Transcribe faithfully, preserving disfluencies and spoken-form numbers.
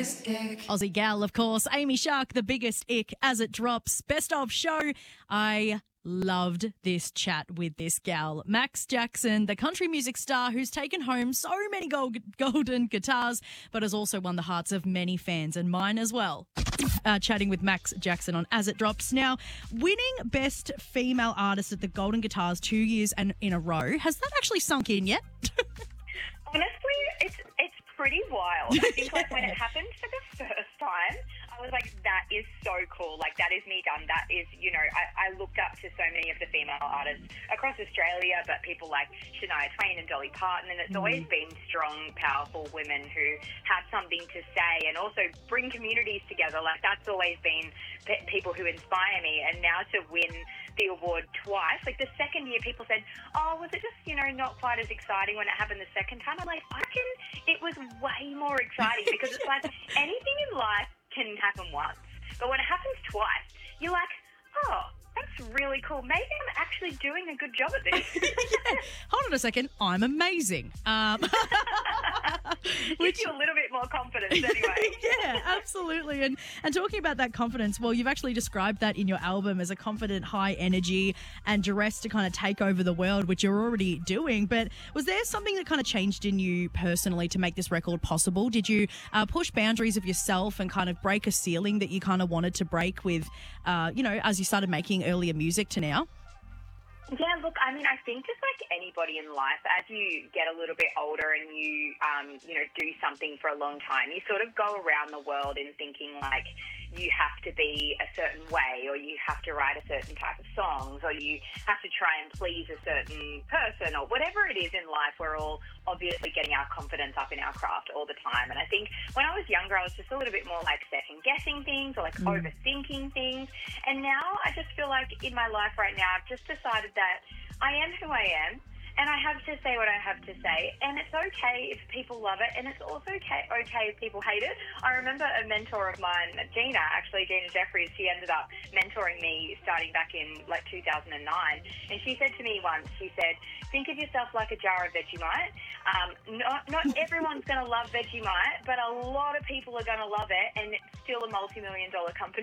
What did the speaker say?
biggest ick. Aussie gal, of course. Amy Shark, the biggest ick as it drops. Best of show. I loved this chat with this gal. Max Jackson, the country music star who's taken home so many gold, golden guitars, but has also won the hearts of many fans and mine as well. Uh, chatting with Max Jackson on As It Drops. Now, winning Best Female Artist at the Golden Guitars two years and in a row, has that actually sunk in yet? Honestly, it's it's pretty wild. I think like when it happened for the first time, I was like, that is so cool. Like, that is me done. That is, you know, I, I looked up to so many of the female artists across Australia, but people like Shania Twain and Dolly Parton, and it's mm. always been strong, powerful women who have something to say and also bring communities together. Like, that's always been pe- people who inspire me. And now to win the award twice, like the second year people said, oh, was it just, you know, not quite as exciting when it happened the second time? I'm like, I reckon it was way more exciting because it's like anything in life can happen once, but when it happens twice, you're like, oh, that's really cool. Maybe I'm actually doing a good job at this. Yeah. Hold on a second. I'm amazing. Um, Gives you a little bit more confidence anyway. Yeah, absolutely. And and talking about that confidence, well, you've actually described that in your album as a confident, high energy and dress to kind of take over the world, which you're already doing. But was there something that kind of changed in you personally to make this record possible? Did you uh, push boundaries of yourself and kind of break a ceiling that you kind of wanted to break with, uh, you know, as you started making earlier music to now? Yeah, look, I mean, I think just like anybody in life, as you get a little bit older and you, um, you know, do something for a long time, you sort of go around the world in thinking like you have to be a certain way, or you have to write a certain type of songs, or you have to try and please a certain person, or whatever it is in life. We're all obviously getting our confidence up in our craft all the time. And I think when I was younger, I was just a little bit more like second-guessing things or like mm. overthinking things. And now I just feel like in my life right now, I've just decided that I am who I am. And I have to say what I have to say. And it's okay if people love it. And it's also okay, okay if people hate it. I remember a mentor of mine, Gina, actually, Gina Jeffries, she ended up mentoring me starting back in like two thousand nine. And she said to me once, she said, think of yourself like a jar of Vegemite. Um, not, not everyone's going to love Vegemite, but a lot of people are going to love it. And it's still a multi-million dollar company.